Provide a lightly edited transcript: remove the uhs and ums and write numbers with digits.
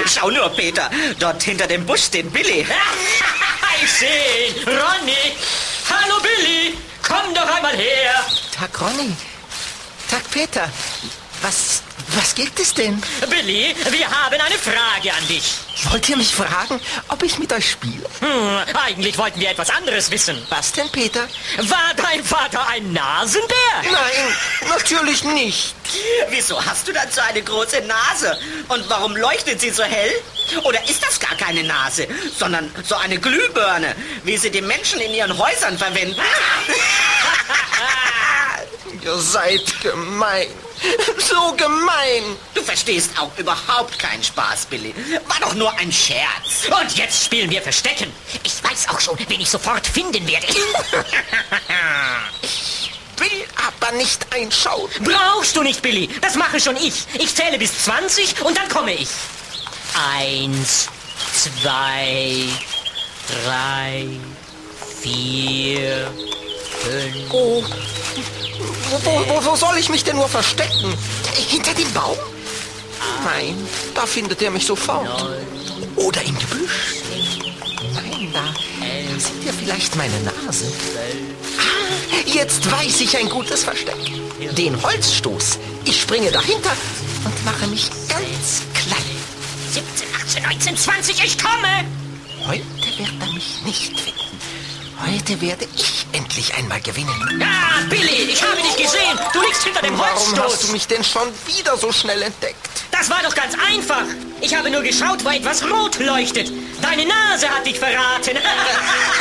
Schau nur, Peter, dort hinter dem Busch steht Billy. Ich sehe ihn, Ronny. Hallo, Billy. Komm doch einmal her. Tag, Ronny. Tag, Peter. Was gibt es denn? Billy, wir haben eine Frage an dich. Wollt ihr mich fragen, ob ich mit euch spiele? Eigentlich wollten wir etwas anderes wissen. Was denn, Peter? War dein Vater ein Nasenbär? Nein, natürlich nicht. Wieso hast du dann so eine große Nase? Und warum leuchtet sie so hell? Oder ist das gar keine Nase, sondern so eine Glühbirne, wie sie die Menschen in ihren Häusern verwenden? Ihr seid gemein. So gemein. Du verstehst auch überhaupt keinen Spaß, Billy. War doch nur ein Scherz. Und jetzt spielen wir Verstecken. Ich weiß auch schon, wen ich sofort finden werde. Ich will aber nicht einschauen. Brauchst du nicht, Billy. Das mache schon ich. Ich zähle bis 20 und dann komme ich. 1, 2, 3, 4, 5... Oh, wo soll ich mich denn nur verstecken? Hinter dem Baum? Nein, da findet er mich sofort. Oder im Gebüsch? Nein, da seht ihr vielleicht meine Nase. Jetzt weiß ich ein gutes Versteck. Den Holzstoß. Ich springe dahinter und mache mich ganz klein. 17, 18, 19, 20, ich komme! Heute wird er mich nicht finden. Heute werde ich endlich einmal gewinnen. Ah, Billy, ich habe dich gesehen. Du liegst hinter dem Warum hast du Holzstoß. mich denn schon wieder so schnell entdeckt? Das war doch ganz einfach. Ich habe nur geschaut, wo etwas rot leuchtet. Deine Nase hat dich verraten.